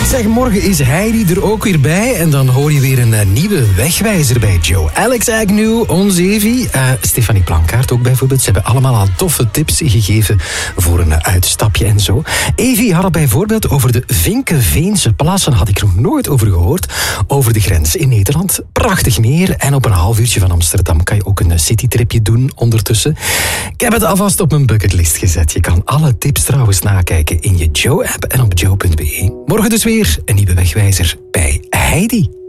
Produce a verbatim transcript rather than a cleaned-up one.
Zeg, morgen is Heidi er ook weer bij. En dan hoor je weer een uh, nieuwe wegwijzer bij Joe. Alex Agnew, onze Evi, uh, Stefanie Plankaart ook bijvoorbeeld. Ze hebben allemaal al toffe tips gegeven voor een uh, uitstapje en zo. Evi had het bijvoorbeeld over de Vinkenveense plassen. Had ik nog nooit over gehoord. Over de grens in Nederland. Prachtig meer. En op een half uurtje van Amsterdam kan je ook een citytripje doen ondertussen. Ik heb het alvast op mijn bucketlist gezet. Je kan alle tips trouwens nakijken in je Joe-app en op joe punt be. Morgen dus weer een nieuwe wegwijzer bij Heidi.